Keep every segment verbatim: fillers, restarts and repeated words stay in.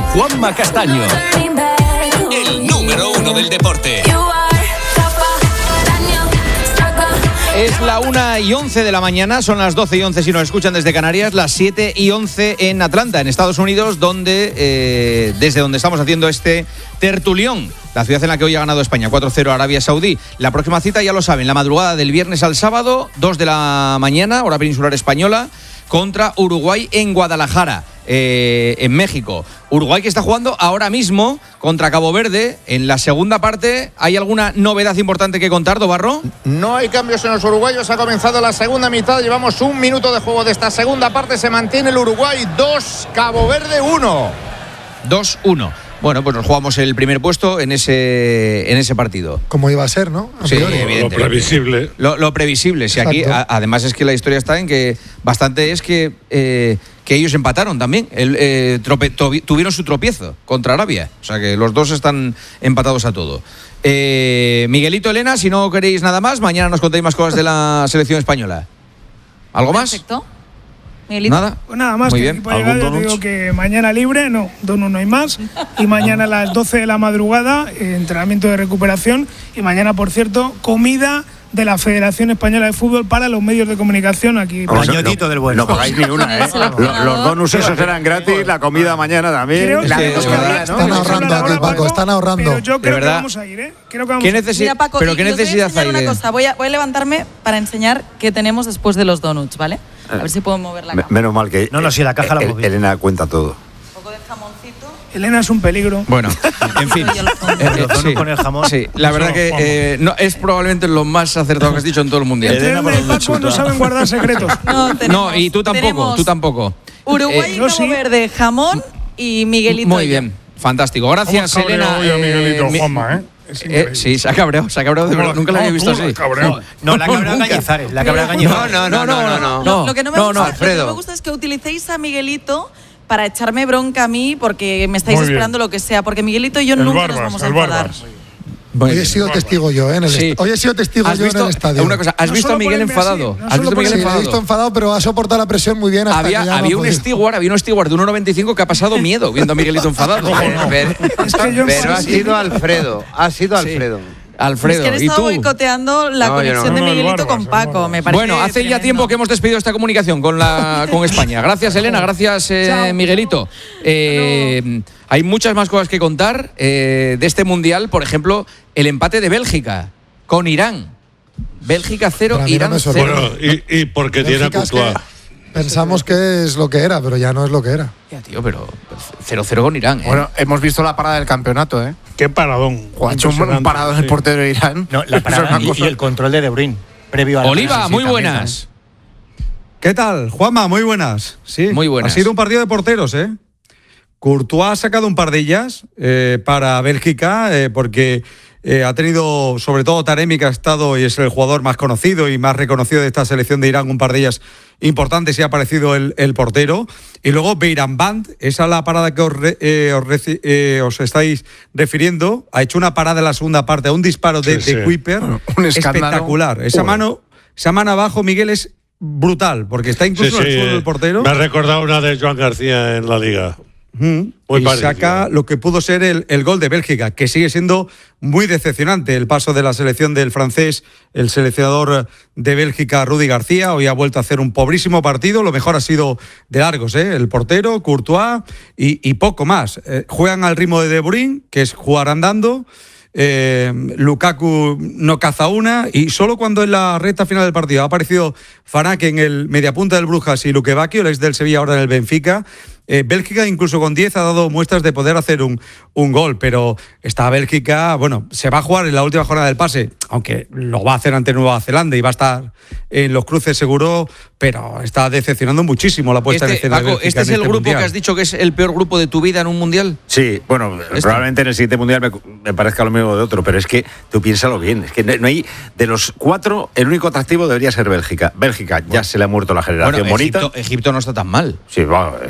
Juanma Castaño, el número uno del deporte. Es la una y once de la mañana, son las doce y once si nos escuchan desde Canarias, las siete y once en Atlanta, en Estados Unidos, donde eh, desde donde estamos haciendo este tertulión, la ciudad en la que hoy ha ganado España, cuatro cero a Arabia Saudí. La próxima cita, ya lo saben, la madrugada del viernes al sábado, dos de la mañana, hora peninsular española, contra Uruguay en Guadalajara, eh, en México. Uruguay que está jugando ahora mismo contra Cabo Verde. En la segunda parte, ¿hay alguna novedad importante que contar, Dobarro? No hay cambios en los uruguayos. Ha comenzado la segunda mitad. Llevamos un minuto de juego de esta segunda parte. Se mantiene el Uruguay dos, Cabo Verde uno. dos uno. Bueno, pues nos jugamos el primer puesto en ese en ese partido. Como iba a ser, ¿no? Sí, evidentemente. Lo previsible. Lo, lo previsible. Si aquí, a, además es que la historia está en que bastante es que eh, que ellos empataron también. El, eh, trope, tobi, tuvieron su tropiezo contra Arabia. O sea que los dos están empatados a todo. Eh, Miguelito, Elena, si no queréis nada más, mañana nos contáis más cosas de la selección española. ¿Algo más? Perfecto. Miguelito. Nada. Pues nada más. Muy que bien. para llegar, te digo que mañana libre, no, donut no hay más. Y mañana a las doce de la madrugada, eh, entrenamiento de recuperación. Y mañana, por cierto, comida de la Federación Española de Fútbol para los medios de comunicación aquí. Pañotito del bueno. No pagáis ni una, ¿eh? Los, los donuts esos eran gratis, la comida mañana también. Creo la que de verdad, están ahorrando aquí, Paco, están ahorrando. Pero yo creo De que verdad. vamos a ir, ¿eh? Creo que vamos ¿Qué a ir. necesi- Mira, Paco, ¿Pero y- qué y os voy a necesidad enseñar hay una de...? cosa. Voy a, voy a levantarme para enseñar qué tenemos después de los donuts, ¿vale? A ver si puedo mover la Me- cámara. Menos mal que. No, no, si la caja la El- hemos visto. Elena cuenta todo. Un poco de jamoncito. Elena es un peligro. Bueno, en fin. Y el fondo. Eh, eh, Los donuts sí, con el jamón. sí, la verdad que eh, no, es probablemente lo más acertado que has dicho en todo el mundial. Entre Elena y Paco no saben guardar secretos. No, tenemos- No, y tú tampoco, tenemos tú tampoco. Uruguay Eh, y yo Cabo sí. Verde, jamón y Miguelito. Muy y yo. bien, fantástico. Gracias, ¿Cómo has Elena. cabreado hoy a Miguelito, mi- Juanma, eh? Es eh, increíble. sí, se ha cabreado, se ha cabreado de verdad. Nunca lo había visto así. No, la cabra Nunca. Cañizares, la cabra Cañizares. No, no, no, no, no. No, lo que no me, no, gusta, no, lo que no Alfredo. me gusta es que utilicéis a Miguelito para echarme bronca a mí porque me estáis Muy bien. esperando lo que sea. Porque Miguelito y yo El nunca nos Barbas, vamos a el enfadar. Barbas. Muy Hoy he bien. sido testigo yo, ¿eh? En el Sí. est- Hoy he sido testigo ¿Has yo visto, en el estadio. una cosa, ¿has No visto a solo Miguel ponerme así, enfadado? no ¿Has solo visto a Miguel Sí, lo he enfadado? visto enfadado, pero ha soportado la presión muy bien hasta Había, que ya no había ha un podido. steward, había un steward de uno noventa y cinco que ha pasado miedo viendo a Miguelito enfadado. Pero, Es que yo pero ha sí. sido Alfredo. Ha sido Sí. Alfredo. Alfredo, Es que han ¿y estado tú? boicoteando la No, yo no. conexión de No, no, el Miguelito Barbas, con el Paco. Barbas. Me parece Bueno, hace ya tremendo. tiempo que hemos despedido esta comunicación con la con España. Gracias, Elena. Gracias, eh, Chao. Miguelito. Eh, hay muchas más cosas que contar eh, de este mundial. Por ejemplo, el empate de Bélgica con Irán. Bélgica cero, Para mí no Irán me cero. sorprende. Bueno, y, y porque tiene a Bélgica es que Courtois. Pensamos que es lo que era, pero ya no es lo que era. Ya, tío, pero cero cero con Irán. ¿eh? Bueno, hemos visto la parada del campeonato, ¿eh? Qué paradón. Ha hecho un Impresionante, parado en el sí. portero de Irán. No, la Eso es parada una y, cosa- y el control de De Bruyne. Previo a la Oliva, parada, sí, muy también, buenas. ¿Qué tal? Juanma, muy buenas. Sí, Muy buenas. Ha sido un partido de porteros, ¿eh? Courtois ha sacado un par de ellas eh, para Bélgica, eh, porque eh, ha tenido, sobre todo Taremi, que ha estado y es el jugador más conocido y más reconocido de esta selección de Irán, un par de ellas importantes y ha aparecido el, el portero. Y luego Beiran Band, esa es la parada que os, re- eh, os, reci- eh, os estáis refiriendo, ha hecho una parada en la segunda parte, a un disparo de, Sí, de sí. Kuiper, un escándalo. espectacular. Esa Joder. mano, esa mano abajo, Miguel, es brutal, porque está incluso Sí, en el sí, suelo del portero. Me ha recordado una de Joan García en la Liga. Mm. Muy y parecida. saca lo que pudo ser el, el gol de Bélgica, que sigue siendo muy decepcionante el paso de la selección del francés, el seleccionador de Bélgica, Rudy García. Hoy ha vuelto a hacer un pobrísimo partido, lo mejor ha sido de largos, ¿eh? El portero, Courtois y, y poco más. Eh, juegan al ritmo de De Bruyne, que es jugar andando. Eh, Lukaku no caza una y solo cuando en la recta final del partido ha aparecido Fanak en el mediapunta del Brujas y Luque Bacchio, el ex del Sevilla, ahora en el Benfica, eh, Bélgica incluso con diez ha dado muestras de poder hacer un, un gol, pero esta Bélgica, bueno, se va a jugar en la última jornada del pase, aunque lo va a hacer ante Nueva Zelanda y va a estar en los cruces seguro, pero está decepcionando muchísimo la puesta Este, en escena de Paco, Bélgica ¿este es en el este grupo mundial. que has dicho que es el peor grupo de tu vida en un mundial? Sí, bueno, Este. probablemente en el siguiente mundial me, me parezca lo mismo de otro, pero es que tú piénsalo bien. Es que no, no hay. De los cuatro, el único atractivo debería ser Bélgica. Bélgica, ya se le ha muerto la generación Bueno, bonita. Egipto, Egipto no está tan mal. Sí, bueno, es una cosa.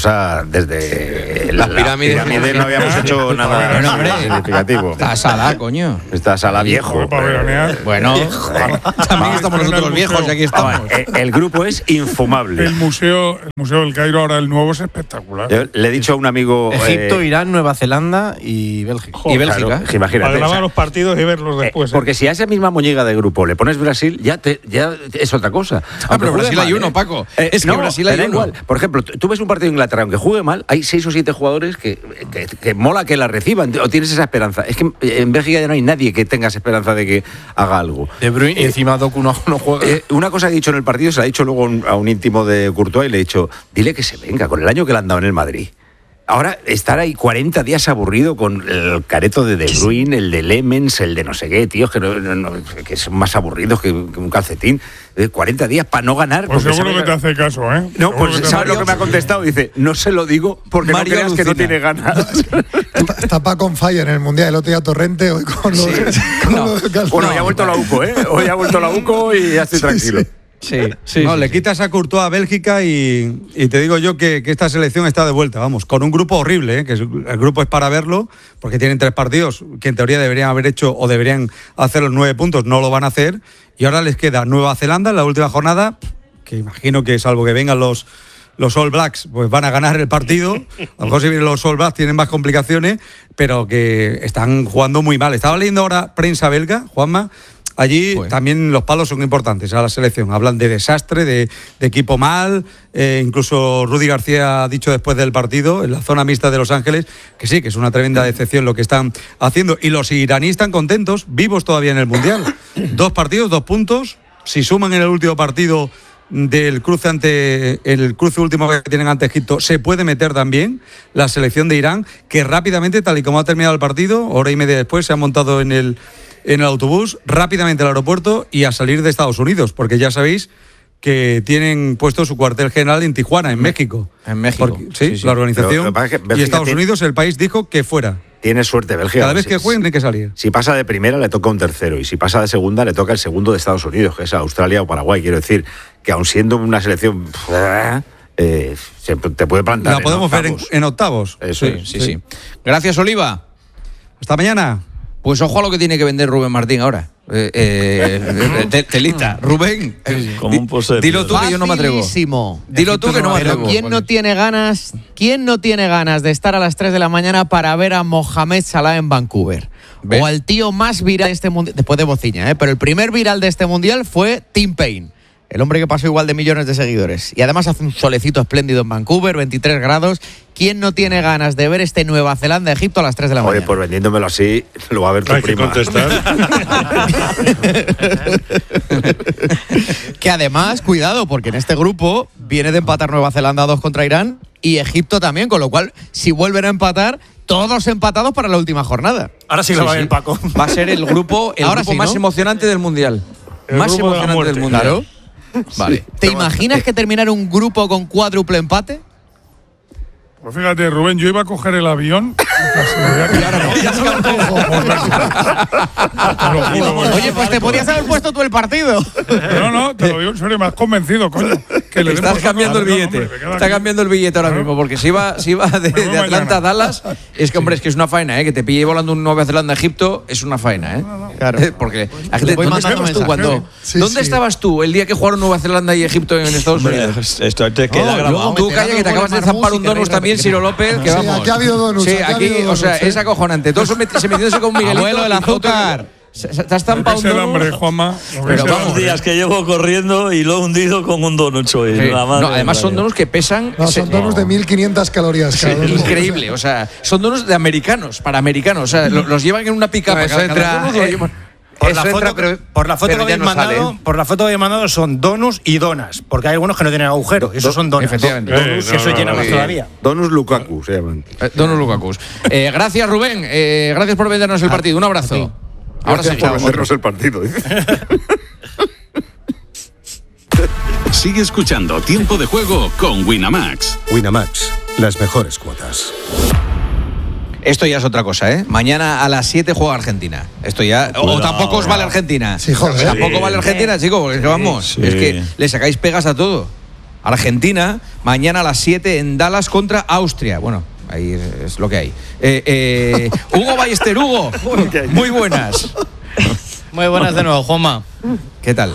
cosa desde Las la pirámides. pirámide no habíamos hecho nada Bueno, hombre. significativo. Está sala, coño. Está sala viejo. Para veranear. Bueno, también estamos nosotros viejos y aquí estamos. Eh, El grupo es infumable. El museo, el museo del Cairo ahora el nuevo es espectacular. Yo le he dicho a un amigo. Egipto, eh, Irán, Nueva Zelanda y Bélgica. Y Bélgica. claro, que imagínate, Para o grabar sea, los partidos y verlos eh, después. ¿eh? porque si a esa misma moñiga de grupo le pones Brasil, ya, te, ya es otra cosa. Ah, Aunque pero juegue Brasil hay mal, uno, ¿eh? Paco. Eh, Es que no, Brasil me hay da uno. igual. Por ejemplo, tú tú ves un partido de Inglaterra, aunque juegue mal, hay seis o siete jugadores que, que, que mola que la reciban, o tienes esa esperanza. Es que en Bélgica ya no hay nadie que tenga esa esperanza de que haga algo. De Bruyne y encima Doku no, no juega. Eh, una cosa que he dicho en el partido, se la he dicho luego a un íntimo de Courtois y le he dicho, dile que se venga con el año que le han dado en el Madrid. Ahora, estar ahí cuarenta días aburrido con el careto de De Bruyne, el de Lemens, el de no sé qué, tíos, que, no, no, que son más aburridos que, que un calcetín. Eh, cuarenta días para no ganar. Pues porque seguro sabe- que te hace caso, ¿eh? No, Seguro pues que te ¿sabes hace lo que me ha caso. contestado? Dice, no se lo digo porque Mario no creas que no alucina. tiene ganas. Está, está Paco on fire en el Mundial. El otro día Torrente, hoy con lo de, con No. lo de Calzado. Bueno, ya ha vuelto la U C O, ¿eh? Hoy ha vuelto la U C O y ya estoy tranquilo. Sí, sí. no, sí, le sí. quitas a Courtois a Bélgica y, y te digo yo que, que esta selección está de vuelta, vamos, con un grupo horrible, ¿eh? Que es- el grupo es para verlo, porque tienen tres partidos que en teoría deberían haber hecho o deberían hacer los nueve puntos, no lo van a hacer, y ahora les queda Nueva Zelanda en la última jornada, que imagino que salvo que vengan los, los All Blacks, pues van a ganar el partido, a lo mejor si vienen los All Blacks tienen más complicaciones, pero que están jugando muy mal. Estaba leyendo ahora prensa belga, Juanma. Allí Pues. también los palos son importantes a la selección. Hablan de desastre, de, de equipo mal. Eh, incluso Rudy García ha dicho después del partido, en la zona mixta de Los Ángeles, que sí, que es una tremenda decepción lo que están haciendo. Y los iraníes están contentos, vivos todavía en el Mundial. Dos partidos, dos puntos. Si suman en el último partido del cruce ante el cruce último que tienen ante Egipto, se puede meter también la selección de Irán, que rápidamente, tal y como ha terminado el partido, hora y media después, se ha montado en el en el autobús, rápidamente al aeropuerto y a salir de Estados Unidos, porque ya sabéis que tienen puesto su cuartel general en Tijuana, en México. En México. Porque- sí, Sí, sí. la Pero lo organización. que pasa es que Y Bélgica Estados tiene- Unidos, el país dijo que fuera. Tiene suerte Bélgica. Cada vez Si- que jueguen tiene que salir. Si pasa de primera le toca un tercero y si pasa de segunda le toca el segundo de Estados Unidos, que es Australia o Paraguay. Quiero decir que aun siendo una selección eh, se te puede plantar. La podemos ver en, octavos. en octavos. Eso Sí, es. sí, sí. Gracias, Oliva. Hasta mañana. Pues ojo a lo que tiene que vender Rubén Martín ahora. Eh, eh, te- telita. Rubén, Como un posero. dilo tú que yo no me atrevo. Facilísimo. Dilo tú que no me Pero atrevo. ¿quién no tiene ganas? ¿Quién no tiene ganas de estar a las tres de la mañana para ver a Mohamed Salah en Vancouver? ¿Ves? O al tío más viral de este mundial, después de Bociña, ¿eh? Pero el primer viral de este mundial fue Tim Payne, el hombre que pasó igual de millones de seguidores. Y además hace un solecito espléndido en Vancouver, veintitrés grados. ¿Quién no tiene ganas de ver este Nueva Zelanda-Egipto a las tres de la Oye, mañana? pues vendiéndomelo así, lo va a ver tu Hay que prima. contestar. Que además, cuidado, porque en este grupo viene de empatar Nueva Zelanda dos contra Irán y Egipto también, con lo cual, si vuelven a empatar, todos empatados para la última jornada. Ahora sí que Sí, va sí. bien, Paco. Va a ser el grupo, el Ahora grupo sí, más ¿no? emocionante del mundial. El más grupo de la emocionante muerte. del mundial. Claro. Vale. ¿Te imaginas que terminar un grupo con cuádruple empate? Pues fíjate, Rubén, yo iba a coger el avión. Oye, pues te podías haber puesto tú el partido. No, no, te lo digo en serio, me has convencido, coño. Que le Estás demos cambiando el no, no, billete. hombre, me queda Está aquí. cambiando el billete ahora mismo, porque si iba, si iba de, Me voy de Atlanta a mañana. Dallas, es que, hombre, es que es una faena, ¿eh? Que te pille volando un Nueva Zelanda a Egipto es una faena, ¿eh? Claro. Porque la gente, voy ¿dónde mandando estabas tú mensajes. cuando? Sí, ¿Dónde sí. estabas tú el día que jugaron Nueva Zelanda y Egipto en Estados Unidos? Esto te queda No, grabado. luego Tú meterá calla que te dos acabas de goles zampar Marmús un y donus queréis también, repetir. Ciro López, que Sí, vamos. aquí ha habido donuts, Sí, aquí ha aquí, habido o sea, donuts, es ¿eh? acojonante. Todos se met- se metiéndose con Miguelito. Abuelo, el y otro- azúcar. Se- se- Te has Lo estampado que un es el donus. hambre, Juanma. Lo que Pero es el vamos, Dos hambre. días que llevo corriendo y lo he hundido con un donut hoy. Sí. La madre No, además de son María. donuts que pesan. No, se- son donuts de mil quinientas calorías cada Sí, dono. increíble, o sea, son donuts de americanos, para americanos, o sea, lo- los llevan en una pica. No, eso entra, eh, Por la, foto, por la foto que habéis mandado, por la foto que habéis mandado son donuts y donas, porque hay algunos que no tienen agujero, y esos son donas. Efectivamente. Eh, Donuts, no, eso no, llena no, más sí. todavía. Donus Lukaku se llaman. Eh, Donus Lukakus. Eh, gracias, Rubén. Eh, gracias por vendernos el partido. Un abrazo. Ahora Gracias sí. por vendernos el partido. dice. Sigue escuchando Tiempo de Juego con Winamax. Winamax, las mejores cuotas. Esto ya es otra cosa, ¿eh? Mañana a las siete juega Argentina. Esto ya. O Cuidado. tampoco os vale Argentina. Sí, joder. Tampoco Sí. vale Argentina, chicos, porque es que vamos. Sí. Es que le sacáis pegas a todo. Argentina, mañana a las siete en Dallas contra Austria. Bueno, ahí es, es lo que hay. Eh, eh, Hugo Ballester, Hugo, muy buenas. Muy buenas de nuevo, Juanma. ¿Qué tal?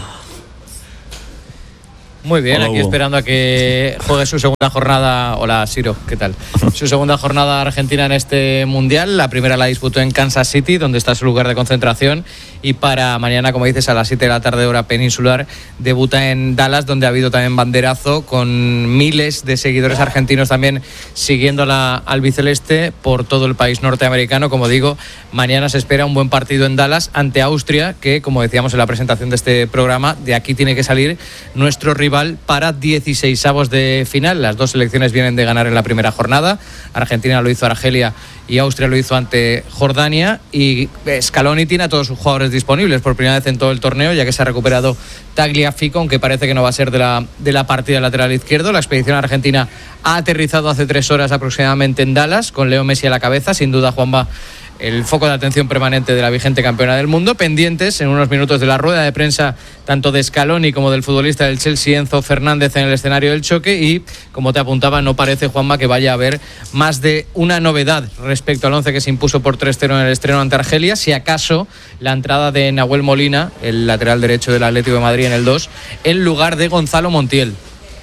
Muy bien, Hola, aquí Hugo. esperando a que juegue su segunda jornada. Hola, Siro, ¿qué tal? Su segunda jornada Argentina en este Mundial. La primera la disputó en Kansas City, donde está su lugar de concentración. Y para mañana, como dices, a las siete de la tarde, hora peninsular, debuta en Dallas, donde ha habido también banderazo, con miles de seguidores argentinos también siguiendo la albiceleste por todo el país norteamericano. Como digo, mañana se espera un buen partido en Dallas ante Austria, que, como decíamos en la presentación de este programa, de aquí tiene que salir nuestro rival para dieciseisavos de final. Las dos selecciones vienen de ganar en la primera jornada. Argentina lo hizo a Argelia y Austria lo hizo ante Jordania, y Scaloni tiene a todos sus jugadores disponibles por primera vez en todo el torneo, ya que se ha recuperado Tagliafico, aunque parece que no va a ser de la, de la partida lateral izquierdo. La expedición argentina ha aterrizado hace tres horas aproximadamente en Dallas, con Leo Messi a la cabeza. Sin duda, Juanma, el foco de atención permanente de la vigente campeona del mundo. Pendientes en unos minutos de la rueda de prensa tanto de Scaloni como del futbolista del Chelsea, Enzo Fernández, en el escenario del choque. Y, como te apuntaba, no parece, Juanma, que vaya a haber más de una novedad respecto al once que se impuso por tres cero en el estreno ante Argelia. Si acaso la entrada de Nahuel Molina, el lateral derecho del Atlético de Madrid, en el dos, en lugar de Gonzalo Montiel.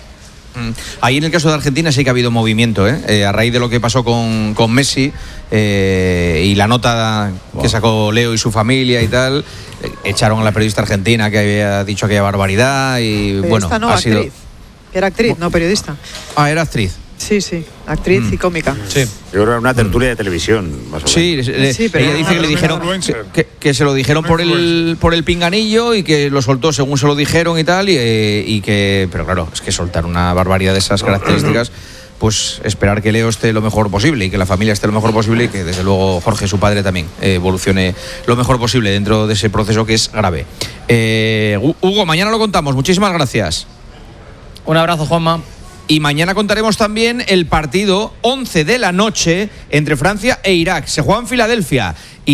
Ahí en el caso de Argentina sí que ha habido movimiento, ¿eh? Eh, a raíz de lo que pasó con, con Messi eh, y la nota wow. que sacó Leo y su familia y tal, eh, echaron a la periodista argentina que había dicho aquella barbaridad y periodista bueno, no, ha actriz. sido... Era actriz, no periodista. Ah, era actriz. Sí, sí, actriz mm. y cómica. Sí. Yo creo que era una tertulia de televisión, más o menos. Sí, le, sí, pero ella dice que le dijeron que, que se lo dijeron por el por el pinganillo y que lo soltó según se lo dijeron y tal, y, y que, pero claro, es que soltar una barbaridad de esas características, pues esperar que Leo esté lo mejor posible y que la familia esté lo mejor posible y que desde luego Jorge, su padre, también eh, evolucione lo mejor posible dentro de ese proceso que es grave. Eh, Hugo, mañana lo contamos. Muchísimas gracias. Un abrazo, Juanma. Y mañana contaremos también el partido once de la noche entre Francia e Irak. Se juega en Filadelfia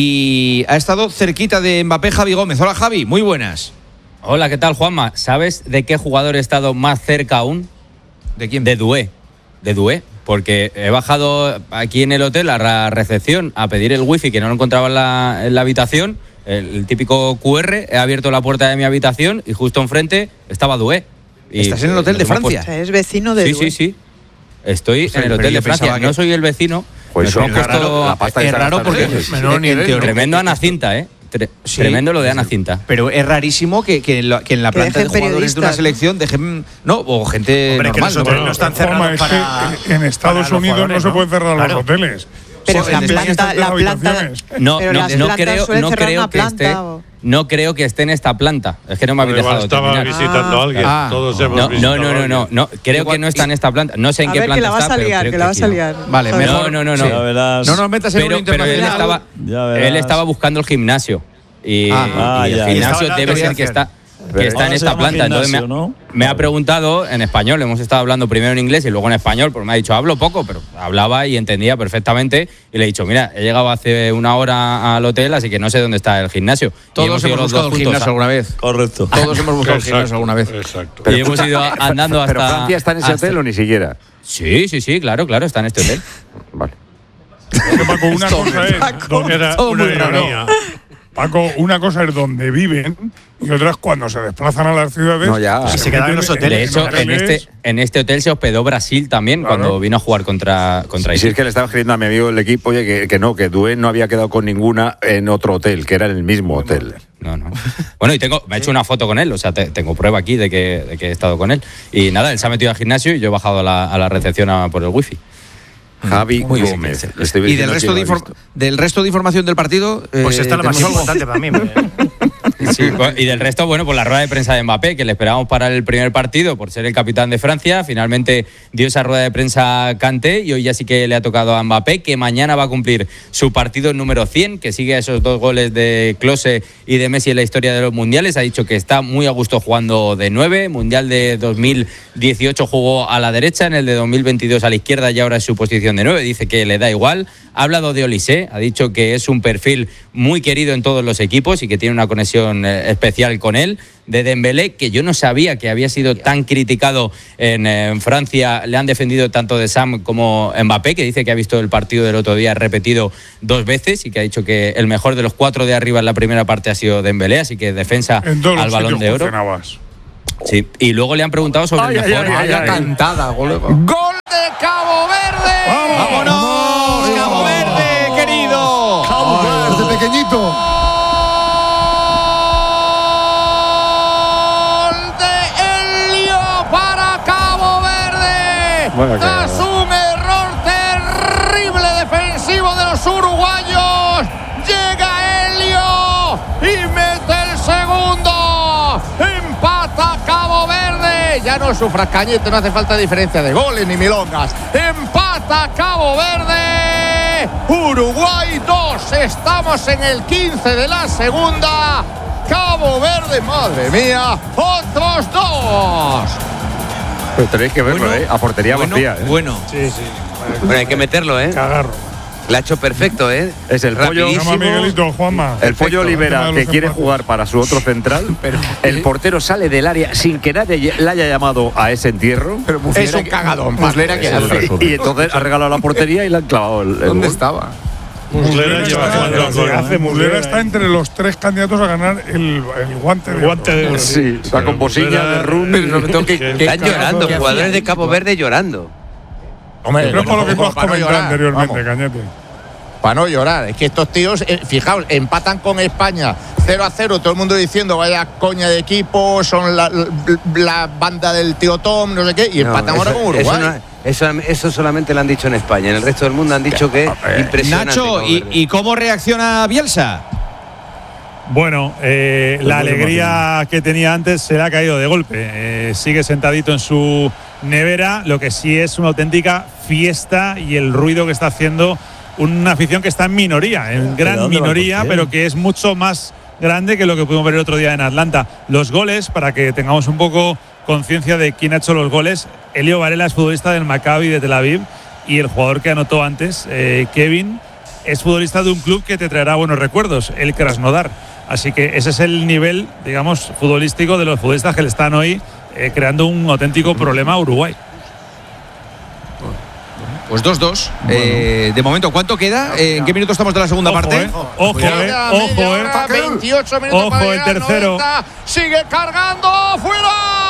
y ha estado cerquita de Mbappé Javi Gómez. Hola, Javi, muy buenas. Hola, ¿qué tal, Juanma? ¿Sabes de qué jugador he estado más cerca aún? ¿De quién? De Doué. De Doué. Porque he bajado aquí en el hotel a la recepción a pedir el wifi, que no lo encontraba en la, en la habitación, el, el típico cu erre. He abierto la puerta de mi habitación y justo enfrente estaba Doué. Y ¿Estás en el hotel de Francia? O sea, es vecino de Sí, Doué. sí, sí. Estoy O sea, en el hotel de Francia. que... No soy el vecino. Pues son es raro, la pasta es raro porque es menor nivel. Tremendo Ana Cinta, ¿eh? Tre sí, tremendo lo de Ana Cinta. Pero es rarísimo que, que, en, la, que en la que planta de jugadores de una selección dejen. No, o gente Hombre, normal. que los hoteles no están cerrados es para, que en Estados Unidos no se pueden cerrar claro. los hoteles. Pero Sí, la en planta, estas la planta, habitaciones. No, pero no, las no plantas creo, suelen no cerrar creo una que esté. planta o... No creo que esté en esta planta. Es que no me habéis Igual dejado estaba terminar. visitando a alguien. Ah. Todos hemos No, visitado no, no, a no, alguien. no, no. Creo Igual- que no está en esta planta. No sé en A qué ver, planta que la vas está, a pero liar, creo que la vas sí, a ¿no? liar. Vale, Joder. mejor. No, no, no, Sí. Ya verás. No nos metas en Pero, un pero él internacional. estaba, Ya verás. él estaba buscando el gimnasio. Y, Ah, y el ya. gimnasio Estaba- debe quería ser que hacer. está, que está Ahora en se esta llama planta. Entonces me ha, gimnasio, ¿no? me ha preguntado en español. Hemos estado hablando primero en inglés y luego en español, porque me ha dicho, hablo poco, pero hablaba y entendía perfectamente. Y le he dicho, mira, he llegado hace una hora al hotel, así que no sé dónde está el gimnasio. Y Todos ido hemos los buscado dos el juntos gimnasio a- alguna vez. Correcto. Todos hemos buscado el Exacto, gimnasio alguna vez. Exacto. Y hemos ido andando hasta. ¿Pero Francia está en ese hasta- hotel o ni siquiera? Sí, sí, sí, claro, claro, está en este hotel. Vale. Porque, Paco, una cosa es donde, Era todo una muy raro. ironía. Paco, una cosa es donde viven y otra es cuando se desplazan a las ciudades. No, ya. Y se quedan en los De hoteles. hecho, en este, en este hotel se hospedó Brasil también Claro. cuando vino a jugar contra, contra Y si Haití. es que le estaba escribiendo a mi amigo del equipo, oye, que, que no, que Doué no había quedado con ninguna en otro hotel, que era en el mismo hotel. No, no. Bueno, y tengo, me he hecho una foto con él, o sea, te- tengo prueba aquí de que, de que he estado con él. Y nada, él se ha metido al gimnasio y yo he bajado a la, a la recepción a por el wifi. Javi Muy bien. Gómez. Le estoy ¿Y diciendo del resto, que de lo he infor- visto. del resto de información del partido? Pues eh, esta es la más ¿tenemos algo? importante para mí. me- Sí, y del resto, bueno, pues la rueda de prensa de Mbappé, que le esperábamos para el primer partido por ser el capitán de Francia. Finalmente dio esa rueda de prensa Kanté y hoy ya sí que le ha tocado a Mbappé, que mañana va a cumplir su partido número cien, que sigue a esos dos goles de Klose y de Messi en la historia de los mundiales. Ha dicho que está muy a gusto jugando de nueve. Mundial de dos mil dieciocho jugó a la derecha, en el de dos mil veintidós a la izquierda y ahora es su posición de nueve. Dice que le da igual. Ha hablado de Olise, ha dicho que es un perfil muy querido en todos los equipos y que tiene una conexión conexión eh, especial con él, de Dembélé, que yo no sabía que había sido tan criticado en, en Francia. Le han defendido tanto de Sam como Mbappé, que dice que ha visto el partido del otro día repetido dos veces y que ha dicho que el mejor de los cuatro de arriba en la primera parte ha sido Dembélé, así que defensa al Balón de Oro. Sí, y luego le han preguntado sobre ay, el mejor. Ay, ay, ay, ay. cantada, gol. ¡Gol de Cabo Verde! ¡Vámonos, Cabo Verde, querido! Cabo Verde, pequeñito. Bueno, tras un error terrible defensivo de los uruguayos, llega Helio y mete el segundo. Empata Cabo Verde. Ya no sufras, Cañete, no hace falta diferencia de goles ni milongas. Empata Cabo Verde. Uruguay dos. Estamos en el quince de la segunda. Cabo Verde, madre mía, otros dos. Pero tenéis que verlo, bueno, ¿eh? A portería bueno, vacía, ¿eh? Bueno. Sí, sí. Bueno, hay que meterlo, ¿eh? Cagarro. La ha hecho perfecto, ¿eh? Es el pollo. Llama Miguelito, Juanma. El pollo Olivera, que quiere empates. jugar para su otro central. Pero el portero sale del área sin que nadie le haya llamado a ese entierro. Pero es un cagadón. Muslera, ¿qué hace? Y entonces ha regalado la portería y le han clavado el, el ¿Dónde gol. estaba? Muslera lleva está, jugando lo que gol, hace ¿eh? Muslera está entre los tres candidatos a ganar el, el guante de guante oro. de oro. Sí, está con bocilla de rum. Pero sobre todo que, que están cagazo llorando, de jugadores de Cabo Verde llorando. Hombre, Pero es por lo que tú has para no comentado llorar, anteriormente, vamos. Cañete. Para no llorar, es que estos tíos, eh, fijaos, empatan con España cero a cero, todo el mundo diciendo vaya coña de equipo, son la, la, la banda del tío Tom, no sé qué, y empatan No, ahora eso- con Uruguay. Eso, no- eso, eso solamente lo han dicho en España. En el resto del mundo han dicho que impresionante. Nacho, Cabo ¿y, Verde. ¿y cómo reacciona Bielsa? Bueno, eh, la alegría que tenía antes se le ha caído de golpe. Eh, sigue sentadito en su nevera, lo que sí es una auténtica fiesta y el ruido que está haciendo una afición que está en minoría, en gran dónde va el minoría, portero? pero que es mucho más grande que lo que pudimos ver el otro día en Atlanta. Los goles, para que tengamos un poco conciencia de quién ha hecho los goles, Elio Varela es futbolista del Maccabi de Tel Aviv y el jugador que anotó antes, eh, Kevin, es futbolista de un club que te traerá buenos recuerdos, el Krasnodar. Así que ese es el nivel, digamos, futbolístico de los futbolistas que le están hoy eh, creando un auténtico problema a Uruguay. Pues dos dos. Eh, de momento, ¿cuánto queda? Eh, ¿En qué minuto estamos de la segunda Ojo, parte? eh. Ojo, eh. Queda Ojo, media eh. hora, veintiocho minutos Ojo, para el llegar al tercero. noventa. Sigue cargando, fuera.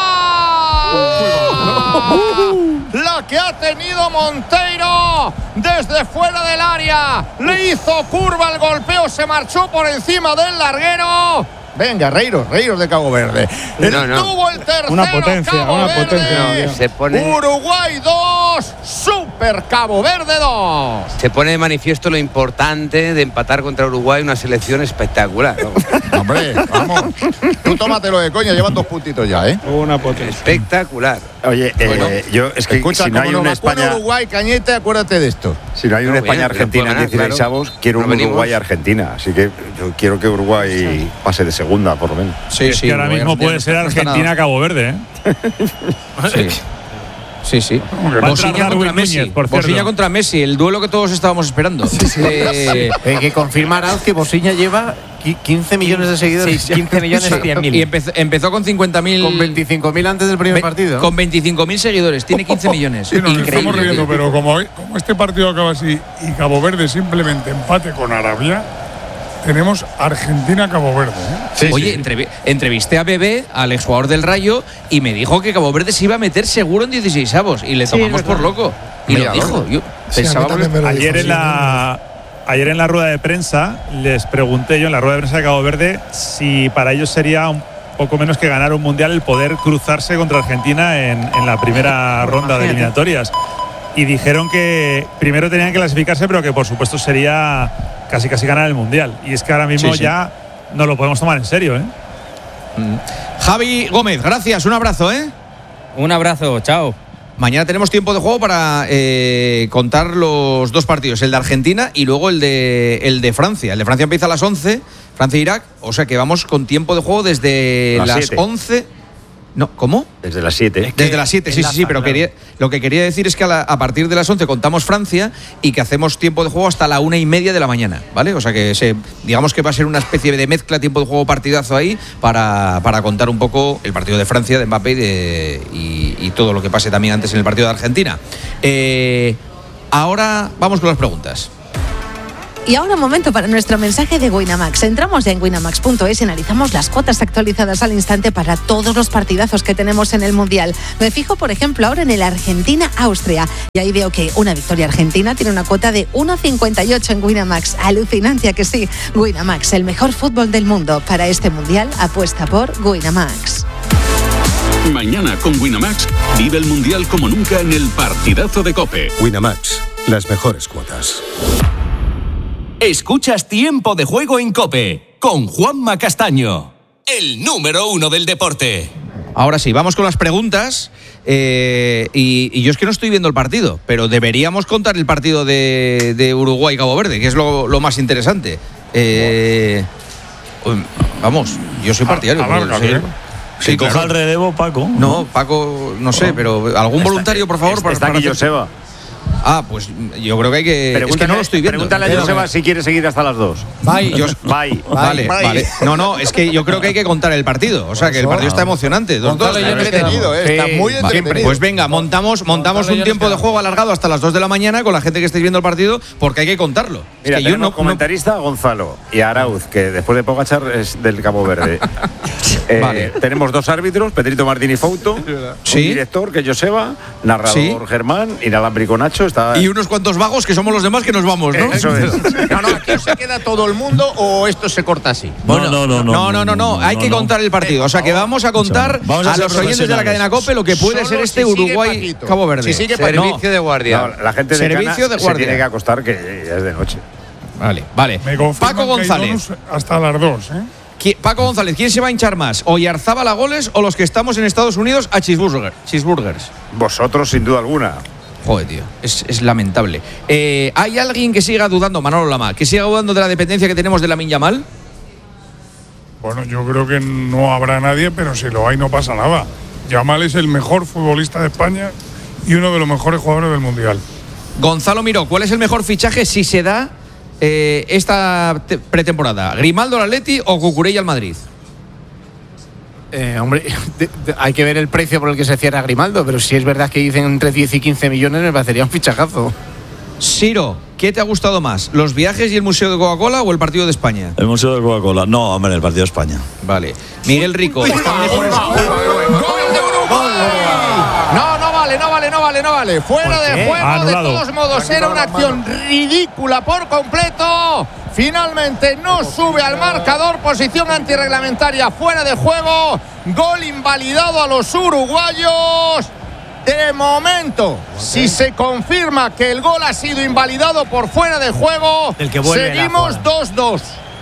La que ha tenido Monteiro desde fuera del área. Le hizo curva el golpeo, se marchó por encima del larguero. Venga, Reiros, Reiros de Cabo Verde. No, no. Tuvo el tercero. Una potencia, Cabo una Verde. potencia. No, se pone- Uruguay dos, Super Cabo Verde dos. Se pone de manifiesto lo importante de empatar contra Uruguay, una selección espectacular. ¿no? Hombre, vamos. Tú tómatelo de coña, llevan dos puntitos ya, ¿eh? Una potencia. Espectacular. Oye, eh, Bueno, yo es que Escucha, si no hay como una nos vacuna España, Uruguay, Cañete, acuérdate de esto. si no hay una No, España bien, Argentina pero en puede ganar, dieciséis avos, quiero No un venimos. Uruguay Argentina, así que yo quiero que Uruguay pase de segunda por lo menos. Sí, Es que ahora mismo puede ser Argentina-Cabo Verde, ¿eh? Sí. Sí, sí. Va a entrar Bosiña contra Darwin Messi. Núñez, por cierto. Bosiña contra Messi, el duelo que todos estábamos esperando. Eh, Eh, que confirma Arauz que Bosiña lleva qui- quince millones de seguidores. Sí, quince millones cien mil. Y empezó, empezó con cincuenta mil. Con veinticinco mil antes del primer ve- partido. Con veinticinco mil seguidores, tiene quince millones. Sí, nos estamos Increíble. riendo, pero como, hoy- como este partido acaba así y Cabo Verde simplemente empate con Arabia, tenemos Argentina-Cabo Verde. ¿eh? Oye, entrevi- entrevisté a Bebé, al exjugador del Rayo, y me dijo que Cabo Verde se iba a meter seguro en dieciséis avos. Y le Sí, tomamos es por verdad. loco. Y Mira, lo dijo. Yo Sí, a mí pensaba también me lo Ayer dijo, en sí, la ayer en la rueda de prensa les pregunté yo en la rueda de prensa de Cabo Verde si para ellos sería un poco menos que ganar un mundial el poder cruzarse contra Argentina en, en la primera ronda de eliminatorias. Y dijeron que primero tenían que clasificarse, pero que por supuesto sería casi casi ganar el mundial. Y es que ahora mismo Sí, sí. ya no lo podemos tomar en serio, ¿eh? Javi Gómez, gracias, un abrazo, ¿eh? Un abrazo, chao. Mañana tenemos tiempo de juego para eh, contar los dos partidos, el de Argentina y luego el de, el de Francia. El de Francia empieza a las once, Francia-Irak, o sea que vamos con tiempo de juego desde Las las siete. once No, ¿cómo? Desde las siete. Desde las siete, sí, sí, sí, pero quería, lo que quería decir es que a, la, a partir de las once contamos Francia y que hacemos tiempo de juego hasta la una y media de la mañana, ¿vale? O sea que se, digamos que va a ser una especie de mezcla, tiempo de juego, partidazo ahí, para, para contar un poco el partido de Francia, de Mbappé y, de, y, y todo lo que pase también antes en el partido de Argentina. Eh, ahora vamos con las preguntas. Y ahora momento para nuestro mensaje de Winamax. Entramos ya en winamax punto es y analizamos las cuotas actualizadas al instante para todos los partidazos que tenemos en el Mundial. Me fijo, por ejemplo, ahora en el Argentina-Austria. Y ahí veo que una victoria argentina tiene una cuota de uno cincuenta y ocho en Winamax. Alucinante, ¿a que sí? Winamax, el mejor fútbol del mundo. Para este Mundial, apuesta por Winamax. Mañana con Winamax, vive el Mundial como nunca en el partidazo de COPE. Winamax, las mejores cuotas. Escuchas Tiempo de Juego en COPE con Juanma Castaño, el número uno del deporte. Ahora sí, vamos con las preguntas. Eh, y, y yo es que no estoy viendo el partido, pero deberíamos contar el partido de, de Uruguay y Cabo Verde, que es lo, lo más interesante. Eh, vamos, yo soy partidario. A, a larga, sí, sí, sí, coja claro. el relevo, Paco. No, Paco, no sé, pero algún voluntario, por favor. Está, para, está para aquí hacer... Joseba. Ah, pues yo creo que hay que... Es que no lo estoy viendo. Pregúntale a Joseba si quiere seguir hasta las dos. Bye. Yo... Bye. Vale, Bye. vale. No, no, es que yo creo que hay que contar el partido. O sea, que el partido está emocionante. Dos, dos. Está entretenido, ¿eh? Está muy entretenido. Pues venga, montamos, montamos un tiempo de juego alargado hasta las dos de la mañana con la gente que estéis viendo el partido, porque hay que contarlo. Mira, es que yo no no, comentarista Gonzalo y Arauz, que después de Pogačar es del Cabo Verde. eh, Vale. Tenemos dos árbitros, Pedrito Martín y Fouto, Sí. un director que es Joseba, narrador Sí. Germán, inalámbrico Nacho. Está... Y unos cuantos vagos que somos los demás que nos vamos, ¿no? Eso es. No, no, aquí se queda todo el mundo o esto se corta así. Bueno, no, no, no, no, no, no, hay que contar el partido. O sea, que vamos a contar Vamos a a ser los oyentes de la profesionales. cadena COPE lo que puede Solo ser este si sigue Uruguay Paquito. Cabo Verde. Si sigue Servicio Paquito. de No, la gente de Servicio Cana de se guardia. tiene que acostar, que ya es de noche. Vale, vale. Me confirman Paco que hay González. donos hasta las dos, ¿eh? ¿Qui- Paco González, ¿quién se va a hinchar más? ¿Oyarzábal a goles o los que estamos en Estados Unidos a cheeseburger, cheeseburgers? Vosotros, sin duda alguna. Joder, tío, es, es lamentable. Eh, ¿Hay alguien que siga dudando, Manolo Lama, que siga dudando de la dependencia que tenemos de Lamine Yamal? Bueno, yo creo que no habrá nadie, pero si lo hay no pasa nada. Yamal es el mejor futbolista de España y uno de los mejores jugadores del Mundial. Gonzalo Miró, ¿cuál es el mejor fichaje si se da eh, esta te- pretemporada? ¿Grimaldo al Atleti o Cucurella al Madrid? Eh, hombre, de- de- hay que ver el precio por el que se cierra Grimaldo, pero si es verdad que dicen entre diez y quince millones, me parecería un fichajazo. Siro, ¿qué te ha gustado más? ¿Los viajes y el Museo de Coca-Cola o el partido de España? El Museo de Coca-Cola. No, hombre, el partido de España. Vale. Miguel Rico. ¿están mejores? No, no vale, no vale, no vale, no vale. Fuera ¿Por qué? de juego, Anulado. de todos modos, era una acción ridícula por completo. Finalmente no sube al marcador, posición antirreglamentaria fuera de juego. Gol invalidado a los uruguayos. De momento, si se confirma que el gol ha sido invalidado por fuera de juego, Del que vuelve la seguimos dos dos.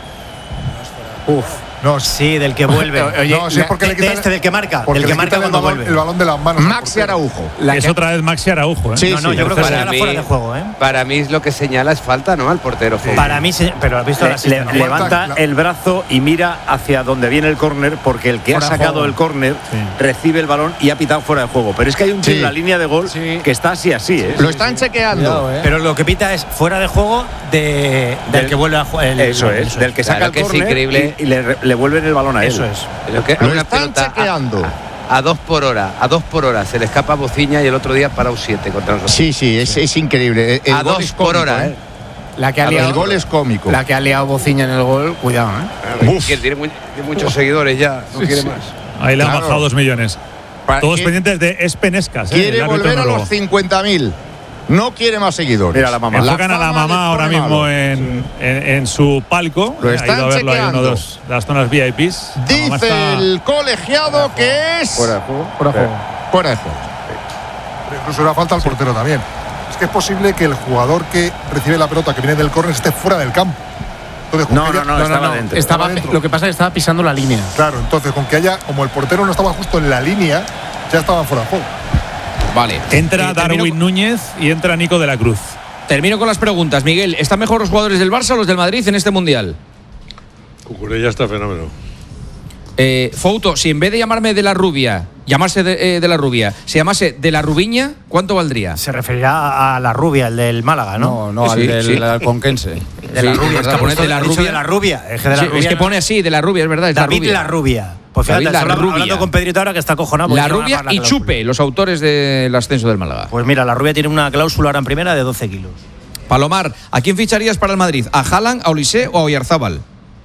Uf. No, sí, del que vuelve. Oye, no, sí es porque de, le quitan- de este, del que marca. porque Del que le marca quitan el cuando balón, vuelve. el balón de las manos. Maxi Araujo. Es otra vez Maxi Araujo, ¿eh? Sí, no, no, yo creo que para será mí, fuera de juego, ¿eh? Para mí es lo que señala es falta, ¿no? Al portero. Para mí, se- pero has visto Le- la le- asistencia. levanta el brazo y mira hacia donde viene el córner, porque el que Fuera ha de sacado juego. el córner recibe el balón y ha pitado fuera de juego. Pero es que hay un tío Sí. en la línea de gol que está así, así, ¿eh? Lo están chequeando. Pero lo que pita es fuera de juego de, del, Del- que vuelve a jugar. Eso es, del que saca Claro el que es córner increíble. y, y le, le vuelven el balón a él. Eso es. Lo que Lo una están pelota chequeando. A, a dos por hora, a dos por hora. Se le escapa a Bociña y el otro día para un siete contra nosotros. Sí, sí, es, es increíble. El a gol dos es por cómico, hora, ¿eh? ¿eh? La que ha El liado, gol es cómico. la que ha liado Bociña en el gol, cuidado, ¿eh? Uf. Que tiene, muy- tiene muchos seguidores ya, no Sí, quiere sí. más. Ahí le han Claro. bajado dos millones. Pa- Todos ¿Qui- pendientes de Espenescas. ¿eh? Quiere el árbitro volver a noruego. los cincuenta mil. No quiere más seguidores. Mira la mamá. Enfocan a la fama mamá les ahora pone mismo malo. en, en, en su palco. Lo Ha están ido a verlo ahí en una de, chequeando. los- de las zonas V I Ps. La mamá Dice está- el colegiado que es Fuera de juego. Fuera de juego. fuera de juego. Pero incluso era falta al portero también. Es que es posible que el jugador que recibe la pelota que viene del córner esté fuera del campo. Entonces, con No, que no, haya- no, estaba dentro. Estaba, dentro. lo que pasa es que estaba pisando la línea. Claro, entonces con que haya, como el portero no estaba justo en la línea, ya estaban fuera de juego. Vale. Entra Eh, Darwin termino, Núñez y entra Nico de la Cruz. termino con las preguntas. Miguel, ¿están mejor los jugadores del Barça o los del Madrid en este Mundial? Cucurella está fenómeno. Eh, Fouto, si en vez de llamarme de la rubia llamarse de, eh, de la Rubia, se llamase de la Rubiña, ¿cuánto valdría? Se referirá a la Rubia, el del Málaga, ¿no? No, no, Sí, al del sí. alconquense. De la Sí, Rubia, es es que verdad, ha puesto de la he dicho Rubia. de la Rubia. Es que, de la Sí, rubia es que no- pone así, de la Rubia, es verdad, es David la Rubia. la Rubia. Pues fíjate, David la hablando, Rubia. hablando con Pedrito ahora que está acojonado. porque La tiene Rubia una y cláusula. Chupe, los autores del ascenso del Málaga. Pues mira, la Rubia tiene una cláusula ahora en primera de doce kilos. Palomar, ¿a quién ficharías para el Madrid? ¿A Haaland, a Olise o a Oyarzábal?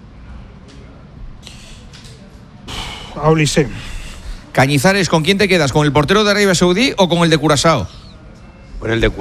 A Olise. Cañizares, ¿con quién te quedas? ¿Con el portero de Arabia Saudí o con el de Curazao? Con el de